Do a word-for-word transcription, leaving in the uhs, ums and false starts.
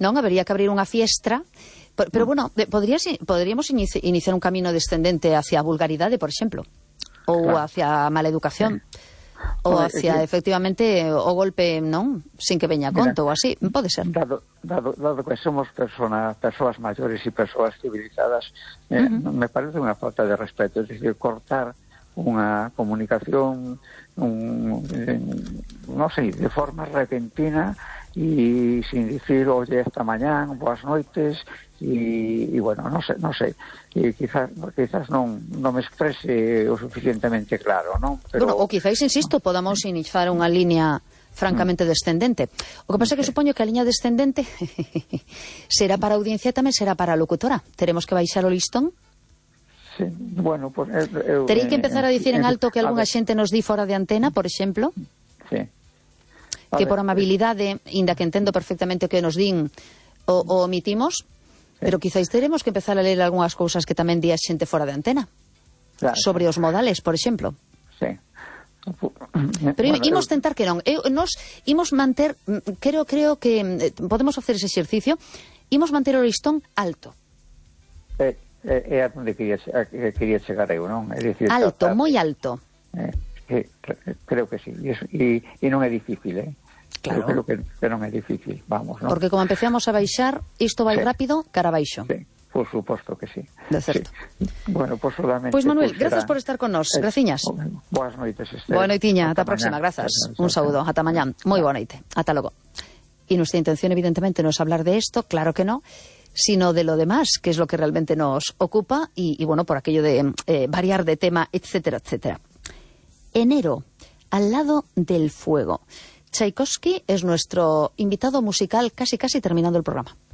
non? Habería que abrir unha fiestra. Pero, pero bueno, podrías, podríamos inici, iniciar un camino descendente hacia a vulgaridade, por exemplo, ou claro. hacia a mala educación, sí. ou hacia, que, efectivamente, o golpe, non? Sin que veña a conto, ou así, pode ser. Dado, dado, dado que somos persona, persoas maiores e persoas civilizadas, eh, uh-huh. me parece unha falta de respeto, é dicir, cortar unha comunicación, un, eh, non sei, de forma repentina e sin dicir, oye, esta mañán, boas noites, e, e bueno, non sei, non sei, e quizás, quizás non, non me exprese o suficientemente claro, non? Pero... Bueno, ou quizás, insisto, podamos iniciar unha línea francamente mm. descendente. O que pasa é que supoño que a liña descendente será para a audiencia e tamén será para a locutora. Teremos que baixar o listón? Sí, bueno, pues... Eu, eu, Terei que empezar a dicir en alto que algunha xente nos di fora de antena, por exemplo? Sí. Que por amabilidade, inda que entendo perfectamente o que nos din, o, o omitimos, sí. pero quizáis teremos que empezar a ler algunhas cousas que tamén di a xente fora de antena. Claro. Sobre os modales, por exemplo. Sí. Pero bueno, imos eu... tentar que non. Eu, nos imos manter, creo, creo que eh, podemos facer ese exercicio, imos manter o listón alto. É, é, é a onde quería, quería chegar eu, non? É dicir, alto, tratar... moi alto. Eh, que, creo que sí. E, e non é difícil, eh? Claro. Eu creo que, que non é difícil, vamos, non? Porque como empecemos a baixar, isto vai sí. rápido, cara abaixo. Sí, por suposto que sí. De certo. Sí. Bueno, pues solamente... Pois pues Manuel, pues grazas será... por estar con nós, es... graciñas. Boas noites, Esther. Boa noitiña, ata a próxima, grazas. Un saúdo, ata mañán. Moi boa noite, ata logo. Y nuestra intención, evidentemente, no es hablar de esto, claro que no, sino de lo demás, que es lo que realmente nos ocupa, y, y bueno, por aquello de eh, variar de tema, etcétera, etcétera. Enero, al lado del fuego. Tchaikovsky es nuestro invitado musical casi casi terminando el programa.